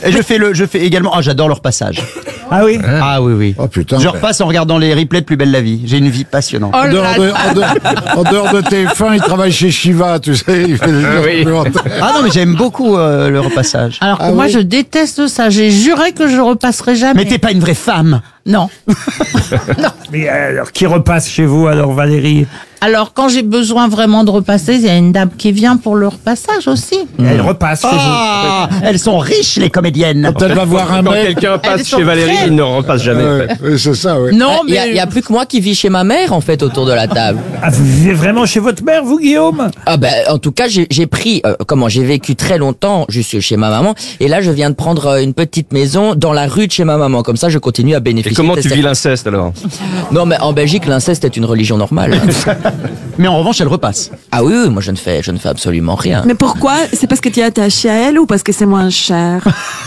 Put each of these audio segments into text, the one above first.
Et je fais également. Ah, j'adore le repassage. Ah oui. Ah oui. Oh putain. Je repasse en regardant les replays de Plus belle la vie. J'ai une vie passionnante. En dehors de TF1, il travaille chez Shiva, tu sais. Il fait des documentaires. Ah non, mais j'aime beaucoup le repassage. Alors que moi, je déteste ça. J'ai juré que je repasserai jamais. Mais t'es pas une vraie femme. Non. Mais alors, qui repasse chez vous, alors, Valérie? Alors, quand j'ai besoin vraiment de repasser, il y a une dame qui vient pour le repassage aussi. Elle repasse chez vous. Ah, elles sont riches, les comédiennes. Quand elle va voir un Quand mec. quelqu'un passe Elles sont chez Valérie, très- il ne repasse jamais. en fait. Ouais, c'est ça, ouais. Non, Il mais y a plus que moi qui vis chez ma mère, en fait, autour de la table. Ah, vous vivez vraiment chez votre mère, vous, Guillaume? Ah ben, en tout cas, j'ai pris, j'ai vécu très longtemps juste chez ma maman, et là, je viens de prendre une petite maison dans la rue de chez ma maman. Comme ça, je continue à bénéficier. Et comment de tu vis l'inceste alors? Non, mais en Belgique, l'inceste est une religion normale. Mais en revanche, elle repasse. Ah oui, moi, je ne fais absolument rien. Mais pourquoi? C'est parce que tu es attaché à elle ou parce que c'est moins cher?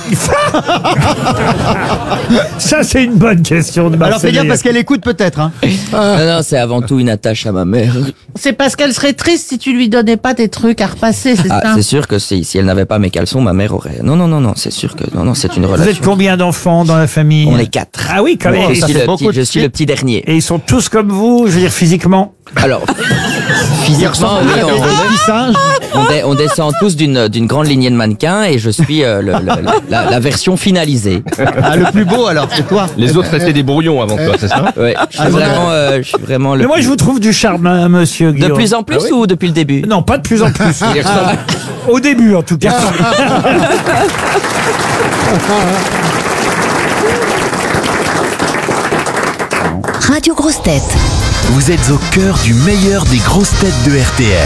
Ça, c'est une bonne question de Alors fais Marseille. gaffe parce qu'elle écoute peut-être. Hein. Non, c'est avant tout une attache à ma mère. c'est parce qu'elle serait triste si tu lui donnais pas tes trucs à repasser, c'est Ah, ça? c'est sûr que si elle n'avait pas mes caleçons, ma mère aurait. Non, c'est sûr que non, c'est une Vous relation. êtes combien d'enfants dans la famille? On est 4. Ah oui, quand même. Je ça suis, fait le beaucoup petit, de je suis le petit dernier. Et ils sont tous comme vous, je veux dire physiquement? Alors, physiquement, oui, on descend tous d'une grande lignée de mannequins et je suis la version finalisée. Ah, le plus beau alors, c'est toi. Les autres étaient des brouillons avant toi, c'est ça? Ouais, je suis vraiment le. Mais moi, je vous trouve du charme, hein, monsieur De Guillaume. plus en plus ou depuis le début? Non, pas de plus en plus. Au début, en tout cas. Radio Grosses Têtes. Vous êtes au cœur du meilleur des grosses têtes de RTL.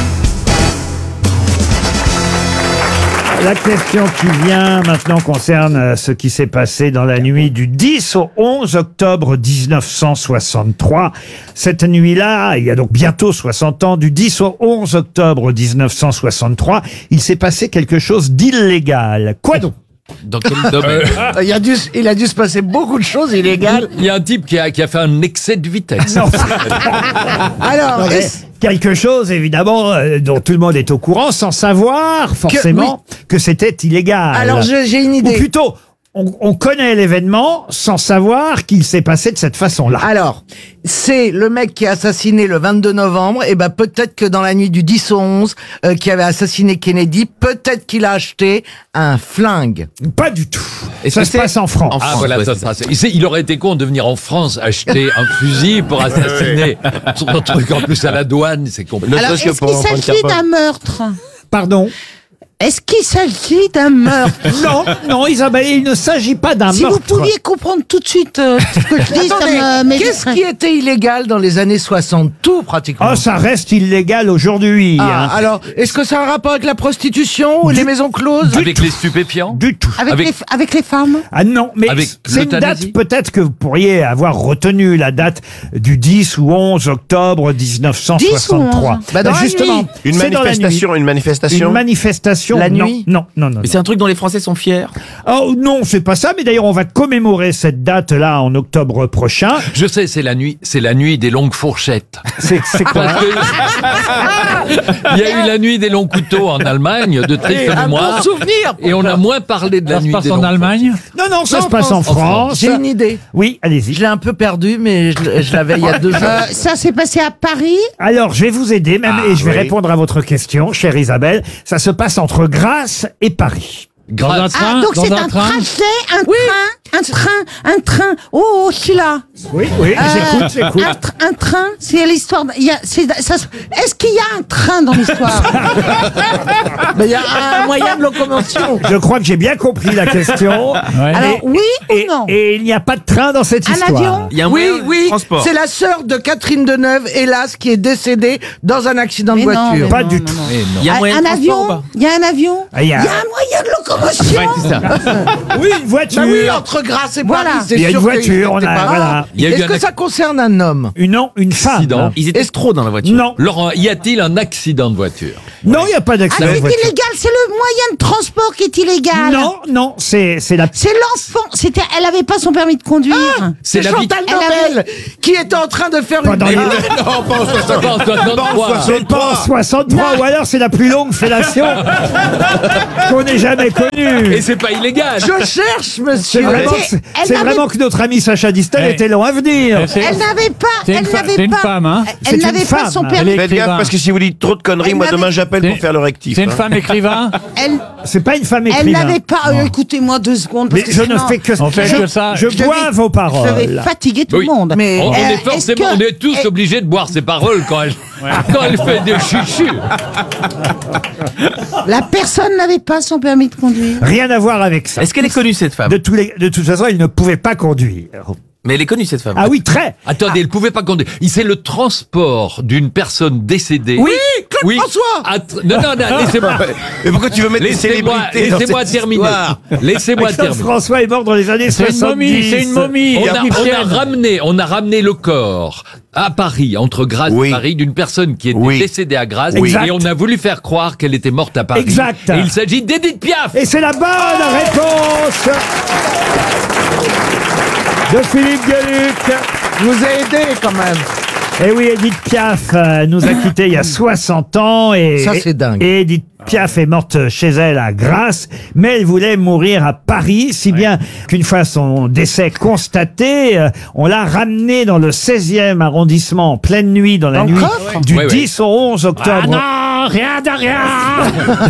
La question qui vient maintenant concerne ce qui s'est passé dans la nuit du 10 au 11 octobre 1963. Cette nuit-là, il y a donc bientôt 60 ans, du 10 au 11 octobre 1963, il s'est passé quelque chose d'illégal. Quoi donc? Dans quel domaine? Il a dû se passer beaucoup de choses illégales. Il y a un type qui a fait un excès de vitesse. Non. Alors, Quelque chose, évidemment, dont tout le monde est au courant, sans savoir forcément que c'était illégal. alors j'ai une Ou idée. plutôt, on connaît l'événement sans savoir qu'il s'est passé de cette façon-là. Alors, c'est le mec qui a assassiné le 22 novembre, et ben peut-être que dans la nuit du 10 au 11, qui avait assassiné Kennedy, peut-être qu'il a acheté un flingue. Pas du tout. Et Ça se passe en France. Ah voilà, ça se passe. Il aurait été con de venir en France acheter un fusil pour assassiner son truc en plus à la douane, c'est compliqué. Alors, est-ce qu'il s'agit d'un meurtre? Pardon? Est-ce qu'il s'agit d'un meurtre? Non, Isabelle, il ne s'agit pas d'un Si meurtre. vous pouviez comprendre tout de suite ce que je dis, Attendez, ça me qu'est-ce qui était illégal dans les années 60? Tout, pratiquement. Oh, ça reste illégal aujourd'hui. Ah, hein. alors, est-ce que ça a un rapport avec la prostitution ou les maisons closes? Avec les stupéfiants? Du tout. avec les femmes? Ah non, mais Avec c'est une date, l'euthanasie peut-être que vous pourriez avoir retenu la date du 10 ou 11 octobre 1963. 10 Bah, dans la justement, nuit. Une c'est dans la nuit. manifestation, Une manifestation. La non, nuit non. Mais c'est un truc dont les Français sont fiers. Oh non, c'est pas ça, mais d'ailleurs on va commémorer cette date-là en octobre prochain. Je sais, c'est la nuit des longues fourchettes. C'est quoi? Parce que il y a eu la nuit des longs couteaux en Allemagne, de triste Un mémoire. bon souvenir. Et on a moins parlé de la nuit des longues Allemagne? Non, ça Non, se passe en France. J'ai une idée. Oui, allez-y. Je l'ai un peu perdu, mais je l'avais il y a 2 jours. Ça s'est passé à Paris? Alors, je vais vous aider même et je vais répondre à votre question, chère Isabelle. Ça se passe entre Grasse et Paris. Grâce. Ah, donc c'est un trajet, un train. Oh, je suis là. Oui, j'écoute. Un train, c'est l'histoire. Est-ce qu'il y a un train dans l'histoire? Mais il y a un moyen de locomotion. Je crois que j'ai bien compris la question. Alors, oui ou non? Et il n'y a pas de train dans cette Un histoire. avion? Il y a un Oui, moyen de oui, transport. c'est la sœur de Catherine Deneuve, hélas, qui est décédée dans un accident de Mais non, voiture. mais Pas non, du non, tout. non. Il y a un moyen de Un transport ou avion? pas? Il y a un avion? Ah, il y a- un moyen de locomotion? Oui, une voiture. Bah oui, entre Grasse et Voilà. Paris, c'est Il y a une sûr voiture, que on a- c'était pas- voilà. Il y a eu Est-ce que un ça concerne un homme? Une femme. accident. Ils étaient trop dans la voiture. Non, Laurent, y a-t-il un accident de voiture? non, il n'y a pas Ah, d'accident c'est de voiture. illégal, c'est le moyen de transport qui est illégal. Non, c'est la... C'est l'enfant. Elle avait pas son permis de conduire. C'est la Chantal Elle Nobel qui était en train de faire Pendant une... les- Non, pas en 60. Pas en 63. C'est pas en 63, ou alors c'est la plus longue fellation qu'on ait jamais connu. Et c'est pas illégal. Je cherche, C'est monsieur. vraiment, elle c'est n'avait- vraiment que notre ami Sacha Distel était long à venir. Elle n'avait pas. C'est une femme, hein. C'est Elle une n'avait pas femme. son Elle permis. est Faites gaffe écrivain. parce que si vous dites trop de conneries, Elle moi demain n'avait- j'appelle pour faire le rectif. C'est une hein. femme écrivain. Elle, C'est pas une femme elle écrivain. n'avait pas. Écoutez-moi 2 secondes. Parce Mais que je ne sinon, fais que On fait que ça. Je je bois vais- vos Je vais paroles. fatiguer tout Oui. le monde. Mais- On est est-ce forcément, que- on est tous obligés de boire ses paroles quand elle fait des chuchus. La personne n'avait pas son permis de conduire. Rien à voir avec ça. Est-ce qu'elle est connue cette femme De toute façon, il ne pouvait pas conduire. Mais elle est connue cette femme. Ah oui, très. Attendez, elle pouvait pas conduire. C'est le transport d'une personne décédée. Oui, Claude François. Non, laissez-moi. Mais pourquoi tu veux mettre des Laissez-moi célébrités dans laissez-moi cette terminer. histoire Laissez-moi Claude terminer. François est mort dans les années C'est 70. une momie. On a ramené le corps à Paris, entre Grasse Oui. et Paris, d'une personne qui était Oui. décédée à Grasse. Oui. Et on a voulu faire croire qu'elle était morte à Paris. Exact. Et il s'agit d'Edith Piaf. Et c'est la bonne réponse de Philippe Gueluc. Je vous ai aidé quand même. Et oui, Edith Piaf nous a quittés il y a 60 ans. Et, Ça, c'est dingue. Et Edith Piaf est morte chez elle à Grasse, mais elle voulait mourir à Paris, si bien qu'une fois son décès constaté, on l'a ramenée dans le 16e arrondissement en pleine nuit, dans la Dans le nuit coffre du Ouais, ouais. 10 au 11 octobre. Ah non, rien de rien.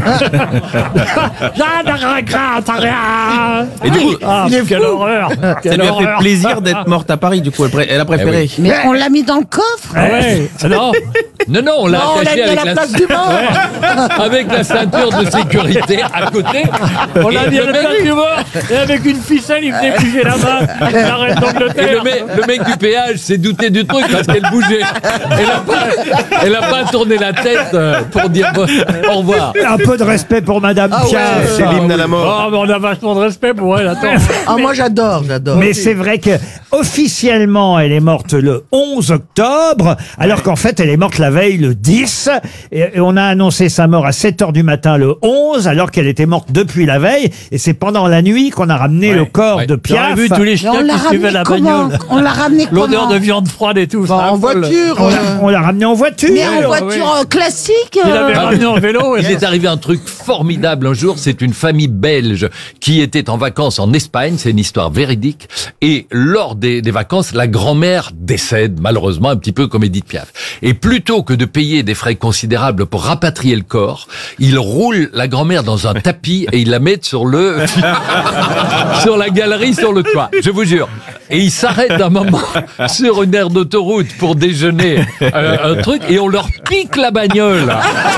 Rien de regrette, rien. Et du coup, Ah, quelle horreur. ça Quelle lui a fait horreur. plaisir d'être morte à Paris, du coup, elle a préféré. Mais on l'a mis dans le coffre. Ah ouais. Non. Non, on l'a Non, on l'a attaché mis à avec la place du mort. avec la ceinture de sécurité à côté. On l'a mis à la le mec- place du mort. Et avec une ficelle, il venait bouger la main. La reine Et d'Angleterre. le mec du péage s'est douté du truc parce qu'elle bougeait. Elle a pas tourné la tête pour dire au revoir. Un peu de respect pour Madame Ah ouais. Piaf. C'est l'hymne à la mort. Oh, mais on a vachement de respect pour elle, attends. Ah, moi j'adore. Mais c'est vrai que officiellement, elle est morte le 11 octobre, alors qu'en fait, elle est morte la veille le 10. Et on a annoncé sa mort à 7 heures du matin le 11, alors qu'elle était morte depuis la veille. Et c'est pendant la nuit qu'on a ramené le corps de J'aurais Piaf. vu tous les Mais chiens on l'a qui suivaient ramené la comment bagnole. On l'a ramené comment L'odeur de viande froide et tout. En voiture. On l'a ramené en voiture. Mais en voiture classique. Il avait ramené en vélo. Il est arrivé un truc formidable un jour, c'est une famille belge qui était en vacances en Espagne, c'est une histoire véridique, et lors des vacances, la grand-mère décède, malheureusement, un petit peu comme Edith Piaf. Et plutôt que de payer des frais considérables pour rapatrier le corps, il roule la grand-mère dans un tapis et il la met sur sur la galerie, sur le toit, je vous jure. Et il s'arrête un moment sur une aire d'autoroute pour déjeuner un truc, et on leur pique la bagnole.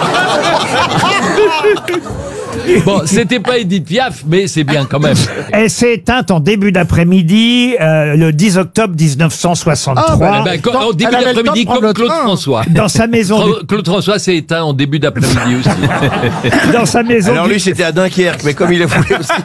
Bon, c'était pas Edith Piaf, mais c'est bien quand même. Elle s'est éteinte en début d'après-midi, le 10 octobre 1963. Ah, bah, Eh ben, en début elle avait le temps d'après-midi, de prendre comme le Claude train. François. Dans sa maison, du- Claude François s'est éteint en début d'après-midi aussi. dans sa maison, Alors du- lui, c'était à Dunkerque, mais comme il a voulu aussi.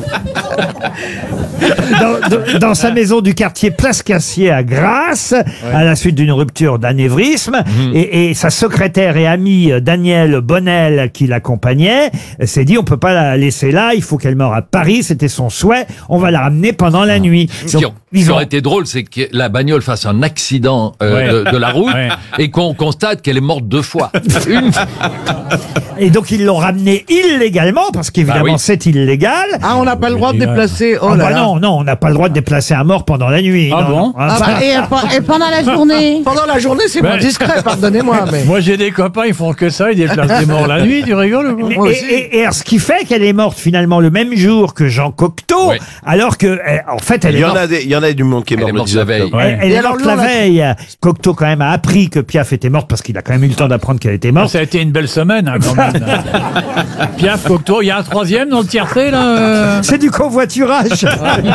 dans sa maison du quartier Place Cassier à Grasse, à la suite d'une rupture d'anévrisme. Et sa secrétaire et amie Danielle Bonnel, qui l'accompagnait, s'est dit on peut pas la laisser là, il faut qu'elle meure à Paris, c'était son souhait, on va la ramener pendant la nuit. Ce qui Donc, ils ont- aurait été drôle, c'est que la bagnole fasse un accident de la route Ouais. et qu'on constate qu'elle est morte 2 fois. Une Et donc ils l'ont ramenée illégalement, parce qu'évidemment Bah oui. c'est illégal. Ah, on n'a pas le droit de déplacer. Oh Ah là bah là. non, on n'a pas le droit de déplacer un mort pendant la nuit. Ah non, bon non. Ah bah, Et pendant la journée. Pendant la journée, c'est moins Ouais. discret, pardonnez-moi. Mais... Moi, j'ai des copains, ils font que ça, ils déplacent des morts la nuit, tu rigoles ou quoi Mais- Moi aussi. et alors, ce qui fait qu'elle est morte finalement le même jour que Jean Cocteau, Ouais. alors que en fait elle Il est y en morte. a il y en a du monde qui est Elle mort est le morte 10 la veille. octobre. Elle Et est alors, morte nous, la on a- veille. Cocteau quand même a appris que Piaf était morte parce qu'il a quand même eu le temps d'apprendre qu'elle était morte. Ça a été une belle semaine, hein, quand même. Piaf, Cocteau, il y a un troisième dans le tiercé, là C'est du covoiturage.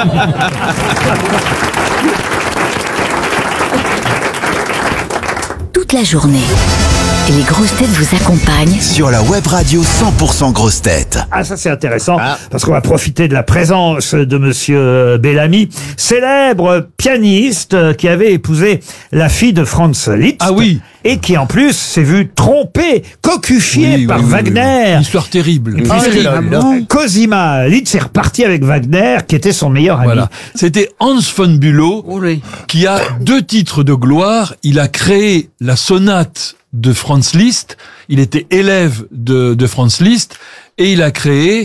Toute la journée, les grosses têtes vous accompagnent Sur la web radio 100% grosses têtes. Ah, ça c'est intéressant, parce qu'on va profiter de la présence de monsieur Bellamy, célèbre pianiste qui avait épousé la fille de Franz Liszt. Ah oui. Et qui en plus s'est vu trompé, cocufié par Wagner. Histoire terrible. Cosima Liszt est reparti avec Wagner, qui était son meilleur ami. Voilà. C'était Hans von Bülow qui a 2 titres de gloire. Il a créé la sonate de Franz Liszt. Il était élève de Franz Liszt et il a créé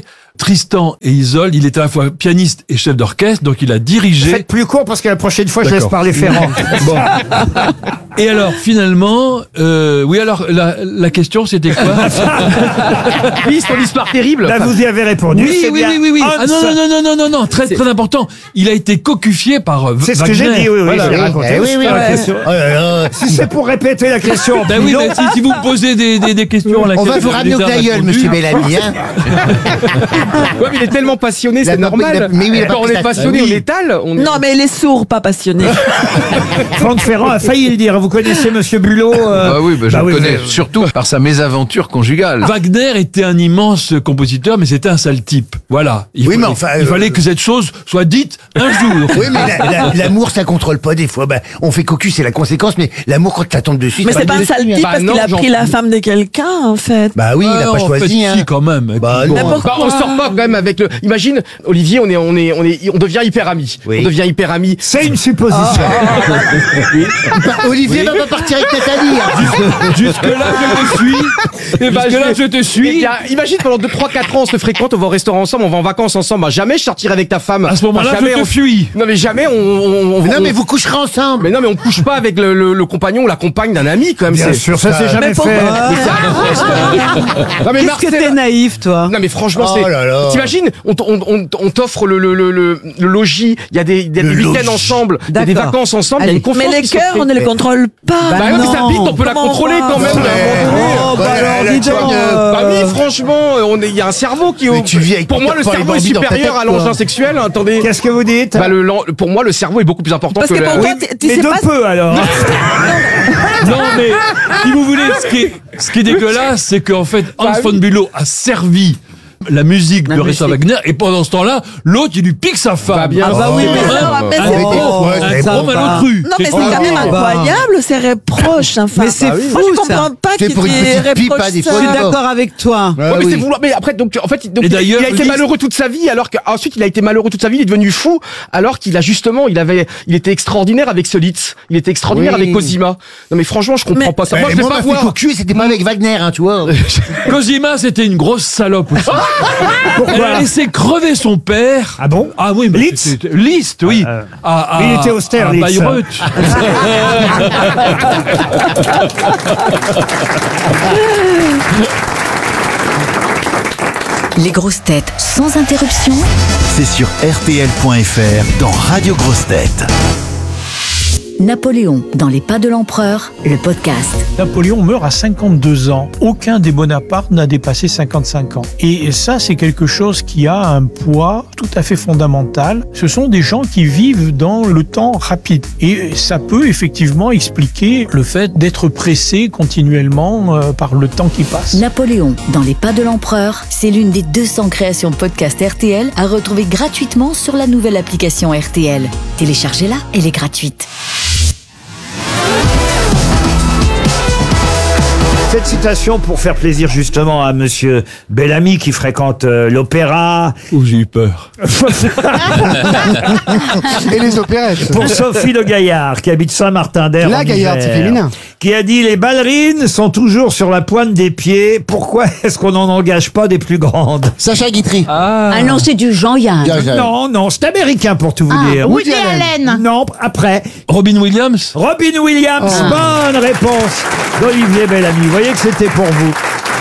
Tristan et Isolde, il était à la fois pianiste et chef d'orchestre, donc il a dirigé. Faites plus court parce que la prochaine fois, je laisse D'accord. parler Ferrand. Bon. Et alors, finalement, oui, alors, la question, c'était quoi? Oui, son histoire terrible. Là, vous y avez répondu. Oui, c'est oui, bien oui, oui, oui. Hans. Ah non, très, très important. Il a été cocufié par C'est ce que Wagner. j'ai dit, oui, Voilà. je l'ai raconté. La question. Si c'est pour répéter la question en Ben plus oui, long, mais si vous me posez des questions, On va vous ramener au glaïeul, monsieur Bellamy. Hein. Ouais, mais il est tellement passionné, c'est Il a pas pris- normal. mais oui, il a pas Quand on pris est sa- passionné, Ah oui. on étale. Non, mais il est sourd, pas passionné. Franck Ferrand a failli le dire. Vous connaissez monsieur Bulot Ah oui, je le oui, connais vous- surtout par sa mésaventure conjugale. Wagner était un immense compositeur, mais c'était un sale type. Voilà. Il fallait que cette chose soit dite un jour. Oui, mais l'amour, ça contrôle pas des fois. Bah, on fait cocu, c'est la conséquence, mais l'amour, quand ça tombe dessus, Mais c'est pas un dessus, sale hein. type parce qu'il a pris la femme de quelqu'un, en fait. Bah oui, il a Ah, pas en choisi. fait, Hein. si, quand même. Et Bah puis, non. Mais pourquoi On sort pas quand même avec le. Imagine, Olivier, on devient hyper amis. Oui. On devient hyper amis. C'est une supposition. Olivier va pas partir avec Nathalie. Hein. Jusque-là, je te suis. Jusque-là, je te Eh suis. bien, imagine pendant 2, 3, 4 ans, on se fréquente, on va au restaurant ensemble, on va en vacances ensemble. Bah, jamais je sortirai avec ta femme. À ce moment-là, Bah, jamais je te fuis. Non, mais jamais Non, mais vous coucherez ensemble. Mais non, mais on couche pas avec le compagnon ou la compagne d'un ami, quand même. Bien sûr, ça s'est jamais fait. Non, mais Qu'est-ce que t'es naïf, toi? Non mais franchement, Oh c'est. là là. T'imagines, on t'offre le logis, il y a des week-ends ensemble, il y a des D'accord. vacances ensemble, il y a une confiance. Mais les qui se cœurs, crée. on ne les contrôle pas. Bah oui, mais sa non. bite, on peut la Comment contrôler on quand va même. Oh, bah alors, dis donc. Bah oui, franchement, il y a un cerveau qui. Mais tu vis avec Pour moi, le Peter Pan et cerveau est Bambi dans ta supérieur tête, à quoi. l'engin sexuel. Attendez. Qu'est-ce que vous dites? Bah, pour moi, le cerveau est beaucoup plus important Parce que que pour le. toi, tu Mais sais de pas. peu alors. Non, mais si vous voulez, ce qui est dégueulasse, c'est qu'en fait, Hans von Bülow a servi la musique de Richard Wagner, et pendant ce temps-là, l'autre, il lui pique sa femme. Bah, bien. Ah bah oui, mais Un c'est gros malotru. Non, mais c'est quand même incroyable, ces reproches. Enfin, Mais c'est moi, fou, je comprends ça. pas C'est qu'il pour une y petite pipe, reproche hein, des ça. fois, Je suis d'accord. d'accord avec toi. Ouais, Ouais, mais oui. c'est vouloir. Mais après, donc, en fait, donc, Et d'ailleurs, il a été lui- malheureux toute sa vie, alors qu'ensuite il a été malheureux toute sa vie, il est devenu fou, alors qu'il a justement, il était extraordinaire avec Solitz, il était extraordinaire Oui. avec Cosima. Non mais franchement, je comprends Mais- pas ça. Moi, Et je vais moi, pas ma fait voir. cocu, c'était pas avec Wagner, hein, tu vois. Cosima, c'était une grosse salope aussi. Pourquoi? Elle a laissé crever son père. Ah bon? Ah oui, mais Liszt Liszt, oui. Il était austère, à Liszt. Bayreuth. Les grosses têtes sans interruption. C'est sur RTL.fr dans Radio Grosses Têtes. Napoléon dans les pas de l'empereur, le podcast. Napoléon meurt à 52 ans. Aucun des Bonaparte n'a dépassé 55 ans. Et ça, c'est quelque chose qui a un poids tout à fait fondamental. Ce sont des gens qui vivent dans le temps rapide. Et ça peut effectivement expliquer le fait d'être pressé continuellement par le temps qui passe. Napoléon dans les pas de l'empereur, c'est l'une des 200 créations podcast RTL à retrouver gratuitement sur la nouvelle application RTL. Téléchargez-la, elle est gratuite. Cette citation pour faire plaisir justement à monsieur Bellamy qui fréquente l'opéra. Où j'ai eu peur. Et les opérettes. Pour Sophie Le Gaillard qui habite Saint-Martin-d'Air. La en Gaillarde, Isère, c'est féminin. Qui a dit: les ballerines sont toujours sur la pointe des pieds. Pourquoi est-ce qu'on n'en engage pas des plus grandes? Sacha Guitry. Ah non, c'est du Jean-Yann. Non, non, c'est américain pour tout vous dire. Woody Allen. Non, après. Robin Williams. Robin Williams, bonne réponse d'Olivier Bellamy. Vous voyez que c'était pour vous.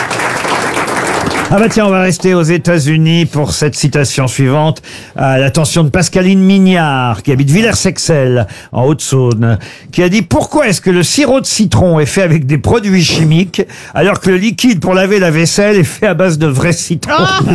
Ah bah tiens, on va rester aux États-Unis pour cette citation suivante, à l'attention de Pascaline Mignard, qui habite Villers-Sexel, en Haute-Saône, qui a dit: pourquoi est-ce que le sirop de citron est fait avec des produits chimiques, alors que le liquide pour laver la vaisselle est fait à base de vrai citron?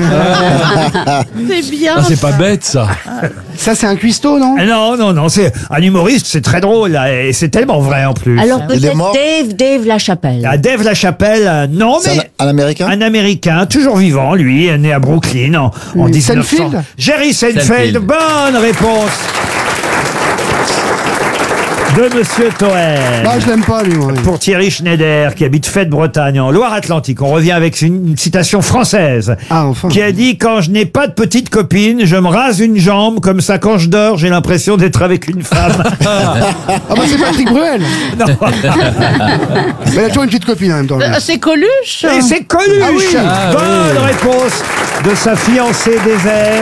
C'est bien. Ah, c'est pas bête, ça. Ça, c'est un cuistot, non? Non, c'est un humoriste, c'est très drôle, là, et c'est tellement vrai en plus. Alors peut-être Dave Lachapelle. À Dave Lachapelle, non, mais Un américain? un Américain, toujours vivant, lui, né à Brooklyn en 1900. Seinfeld? Jerry Seinfeld, Seinfeld. bonne réponse de Monsieur Toen. Bah, je l'aime pas, lui, moi. Pour Thierry Schneider, qui habite Fête-Bretagne, en Loire-Atlantique. On revient avec une citation française. Qui a dit « Quand je n'ai pas de petite copine, je me rase une jambe, comme ça, quand je dors, j'ai l'impression d'être avec une femme. » Ah bah c'est Patrick Bruel. Non. Mais il a toujours une petite copine en même temps. lui. C'est Coluche. Et c'est Coluche. Ah oui. Bonne réponse de sa fiancée Désert.